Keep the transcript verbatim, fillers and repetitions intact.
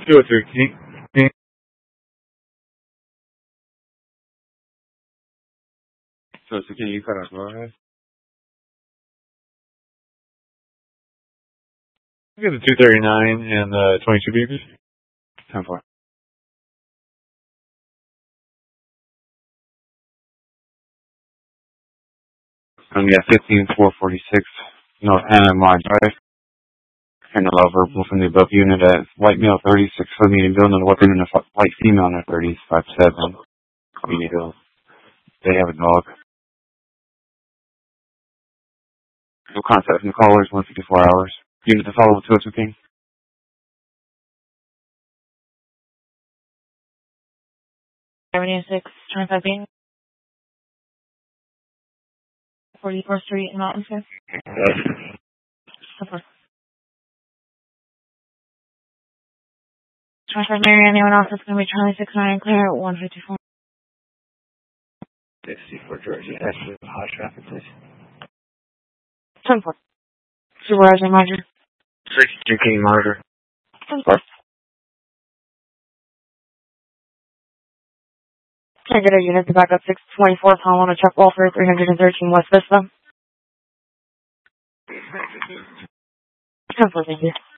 two oh three, can you, so, so can you cut off, go ahead? Look at the two thirty-nine and the twenty-two beepers. ten four. Um, yeah, fifteen four forty-six, no, Anna Mar Drive. And a low verbal from the above unit at white male thirty-six for medium building and a weapon and a f- white female on a thirty-five seven. Medium hill. They have a dog. No contact from the callers, one fifty-four hours. Unit to follow with two oh two King. seventy-six, twenty-five King. forty-fourth Street in Mountain View. Support. twenty-five Mary, anyone else that's going to be Charlie six nine clear at one fifty-four. sixty-four Georgia, actually, hot traffic, please. ten four. Supervisor Roger. sixty-two King Monitor. ten four. Can I get a unit to back up six twenty-four, Paul on a truck wall for three thirteen West Vista? ten four, thank you.